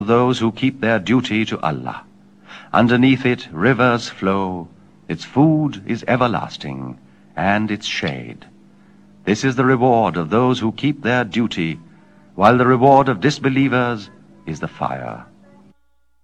those who keep their duty to Allah. Underneath it rivers flow, its food is everlasting, and its shade. This is the reward of those who keep their duty, while the reward of disbelievers is the fire.